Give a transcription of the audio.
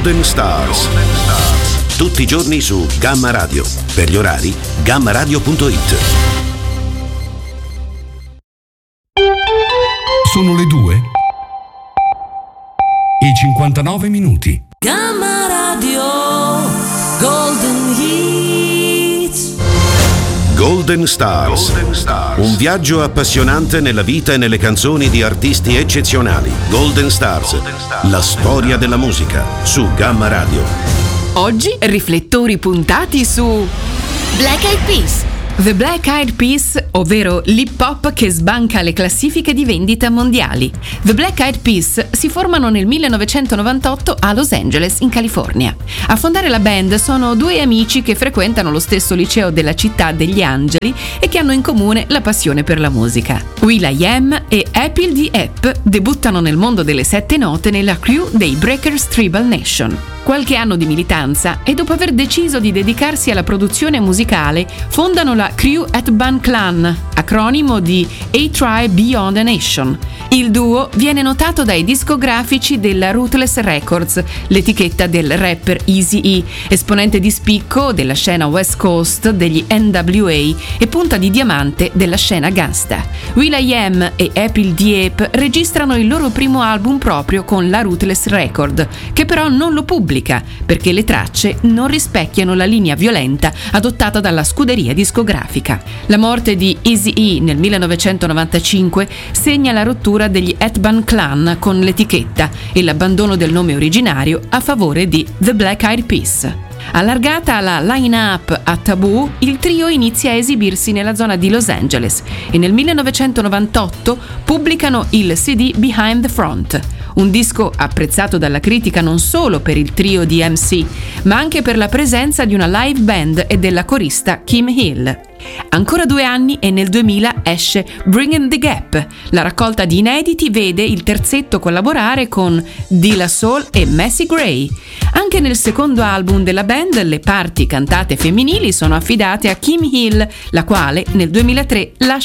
Golden Stars. Tutti i giorni su Gamma Radio. Per gli orari, gammaradio.it. Sono le 2 e 59 minuti. Gamma Radio Golden Hits. Golden Stars. Un viaggio appassionante nella vita e nelle canzoni di artisti eccezionali. Golden Stars. La storia della musica su Gamma Radio. Oggi riflettori puntati su Black Eyed Peas. The Black Eyed Peas, ovvero l'hip hop che sbanca le classifiche di vendita mondiali. The Black Eyed Peas si formano nel 1998 a Los Angeles, in California. A fondare la band sono due amici che frequentano lo stesso liceo della città degli Angeli e che hanno in comune la passione per la musica. will.i.am e Apple D.App debuttano nel mondo delle sette note nella crew dei Breakers Tribal Nation. Qualche anno di militanza e dopo aver deciso di dedicarsi alla produzione musicale, fondano la Crew at Ban Clan, acronimo di A Tribe Beyond a Nation. Il duo viene notato dai discografici della Ruthless Records, l'etichetta del rapper Eazy-E, esponente di spicco della scena West Coast degli NWA e punta di diamante della scena gangsta. will.i.am e Apple D.App registrano il loro primo album proprio con la Ruthless Record, che però non lo pubblica perché le tracce non rispecchiano la linea violenta adottata dalla scuderia discografica. La morte di Eazy-E nel 1995 segna la rottura degli Hetman Clan con l'etichetta e l'abbandono del nome originario a favore di The Black Eyed Peas. Allargata la line-up a Taboo, il trio inizia a esibirsi nella zona di Los Angeles e nel 1998 pubblicano il CD Behind the Front, un disco apprezzato dalla critica non solo per il trio di MC, ma anche per la presenza di una live band e della corista Kim Hill. Ancora 2 anni e nel 2000 esce Bringing the Gap. La raccolta di inediti vede il terzetto collaborare con De La Soul e Macy Gray. Anche nel secondo album della band le parti cantate femminili sono affidate a Kim Hill, la quale nel 2003 lascia